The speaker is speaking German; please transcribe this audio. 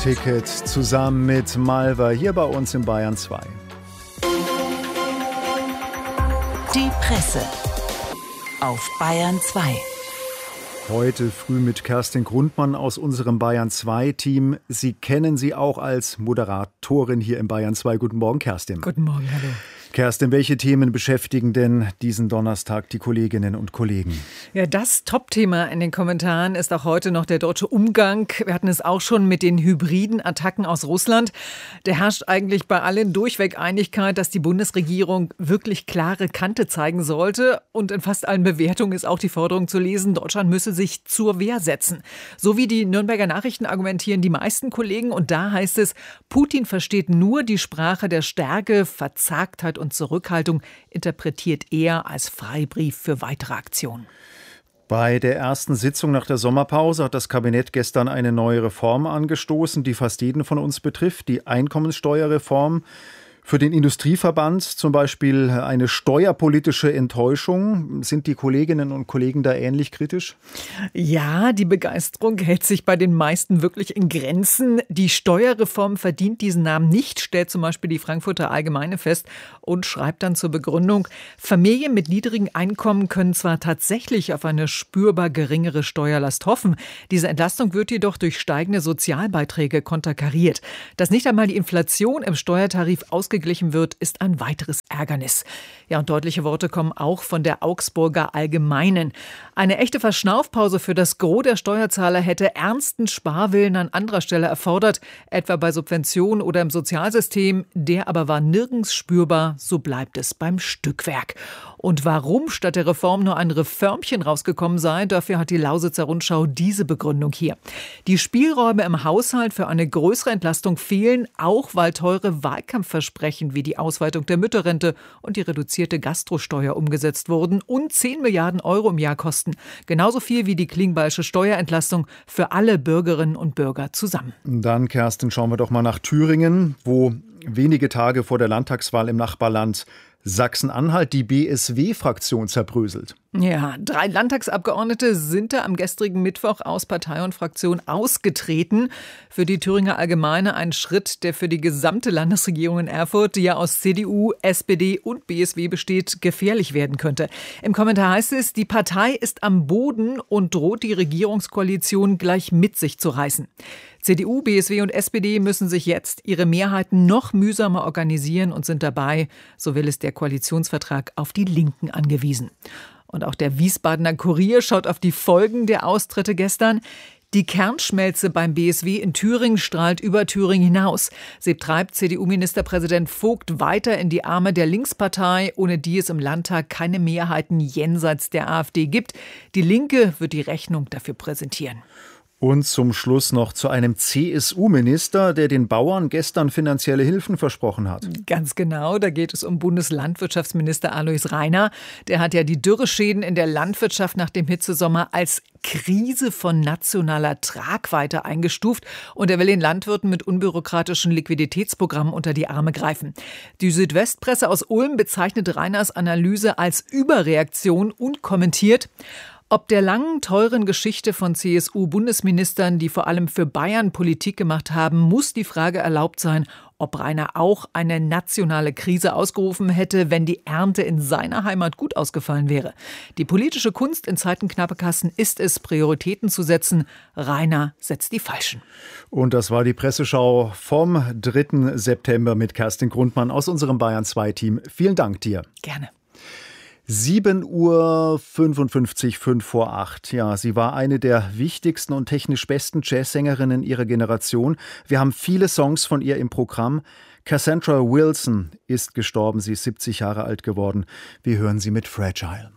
Ticket zusammen mit Malva hier bei uns in Bayern 2. Die Presse auf Bayern 2. Heute früh mit Kerstin Grundmann aus unserem Bayern 2-Team. Sie kennen sie auch als Moderatorin hier im Bayern 2. Guten Morgen, Kerstin. Guten Morgen, hallo. Kerstin, welche Themen beschäftigen denn diesen Donnerstag die Kolleginnen und Kollegen? Ja, das Top-Thema in den Kommentaren ist auch heute noch der deutsche Umgang. Wir hatten es auch schon mit den hybriden Attacken aus Russland. Da herrscht eigentlich bei allen durchweg Einigkeit, dass die Bundesregierung wirklich klare Kante zeigen sollte. Und in fast allen Bewertungen ist auch die Forderung zu lesen, Deutschland müsse sich zur Wehr setzen. So wie die Nürnberger Nachrichten argumentieren die meisten Kollegen. Und da heißt es, Putin versteht nur die Sprache der Stärke, Verzagtheit und Zurückhaltung interpretiert er als Freibrief für weitere Aktionen. Bei der ersten Sitzung nach der Sommerpause hat das Kabinett gestern eine neue Reform angestoßen, die fast jeden von uns betrifft, die Einkommenssteuerreform. Für den Industrieverband zum Beispiel eine steuerpolitische Enttäuschung. Sind die Kolleginnen und Kollegen da ähnlich kritisch? Ja, die Begeisterung hält sich bei den meisten wirklich in Grenzen. Die Steuerreform verdient diesen Namen nicht, stellt zum Beispiel die Frankfurter Allgemeine fest und schreibt dann zur Begründung, Familien mit niedrigen Einkommen können zwar tatsächlich auf eine spürbar geringere Steuerlast hoffen. Diese Entlastung wird jedoch durch steigende Sozialbeiträge konterkariert. Dass nicht einmal die Inflation im Steuertarif ausgeglichen wird, ist ein weiteres Ärgernis. Ja, und deutliche Worte kommen auch von der Augsburger Allgemeinen. Eine echte Verschnaufpause für das Gros der Steuerzahler hätte ernsten Sparwillen an anderer Stelle erfordert, etwa bei Subventionen oder im Sozialsystem. Der aber war nirgends spürbar, so bleibt es beim Stückwerk. Und warum statt der Reform nur ein Reformchen rausgekommen sei, dafür hat die Lausitzer Rundschau diese Begründung hier. Die Spielräume im Haushalt für eine größere Entlastung fehlen, auch weil teure Wahlkampfversprechen wie die Ausweitung der Mütterrente und die reduzierte Gastrosteuer umgesetzt wurden und 10 Milliarden Euro im Jahr kosten. Genauso viel wie die Klingbeilsche Steuerentlastung für alle Bürgerinnen und Bürger zusammen. Dann, Kerstin, schauen wir doch mal nach Thüringen, wo wenige Tage vor der Landtagswahl im Nachbarland Sachsen-Anhalt die BSW-Fraktion zerbröselt. Ja, 3 Landtagsabgeordnete sind da am gestrigen Mittwoch aus Partei und Fraktion ausgetreten. Für die Thüringer Allgemeine ein Schritt, der für die gesamte Landesregierung in Erfurt, die ja aus CDU, SPD und BSW besteht, gefährlich werden könnte. Im Kommentar heißt es, die Partei ist am Boden und droht die Regierungskoalition gleich mit sich zu reißen. CDU, BSW und SPD müssen sich jetzt ihre Mehrheiten noch mühsamer organisieren und sind dabei, so will es der Koalitionsvertrag, auf die Linken angewiesen. Und auch der Wiesbadener Kurier schaut auf die Folgen der Austritte gestern. Die Kernschmelze beim BSW in Thüringen strahlt über Thüringen hinaus. Sie treibt CDU-Ministerpräsident Vogt weiter in die Arme der Linkspartei, ohne die es im Landtag keine Mehrheiten jenseits der AfD gibt. Die Linke wird die Rechnung dafür präsentieren. Und zum Schluss noch zu einem CSU-Minister, der den Bauern gestern finanzielle Hilfen versprochen hat. Ganz genau, da geht es um Bundeslandwirtschaftsminister Alois Rainer. Der hat ja die Dürreschäden in der Landwirtschaft nach dem Hitzesommer als Krise von nationaler Tragweite eingestuft. Und er will den Landwirten mit unbürokratischen Liquiditätsprogrammen unter die Arme greifen. Die Südwestpresse aus Ulm bezeichnet Rainers Analyse als Überreaktion und kommentiert: Ob der langen, teuren Geschichte von CSU-Bundesministern, die vor allem für Bayern Politik gemacht haben, muss die Frage erlaubt sein, ob Rainer auch eine nationale Krise ausgerufen hätte, wenn die Ernte in seiner Heimat gut ausgefallen wäre. Die politische Kunst in Zeiten knapper Kassen ist es, Prioritäten zu setzen. Rainer setzt die falschen. Und das war die Presseschau vom 3. September mit Kerstin Grundmann aus unserem Bayern 2-Team. Vielen Dank dir. Gerne. 7:55 Uhr, 5 vor 8. Ja, sie war eine der wichtigsten und technisch besten Jazzsängerinnen ihrer Generation. Wir haben viele Songs von ihr im Programm. Cassandra Wilson ist gestorben. Sie ist 70 Jahre alt geworden. Wir hören sie mit Fragile.